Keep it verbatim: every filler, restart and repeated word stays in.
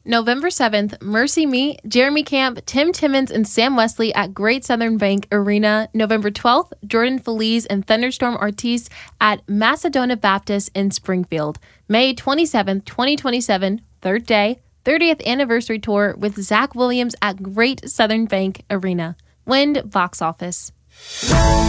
November seventh, Mercy Me, Jeremy Camp, Tim Timmons, and Sam Wesley at Great Southern Bank Arena. November twelfth, Jordan Feliz and Thunderstorm Artis at Macedonia Baptist in Springfield. May twenty-seventh, twenty twenty-seven, third day, thirtieth anniversary tour with Zach Williams at Great Southern Bank Arena. Wind Box Office.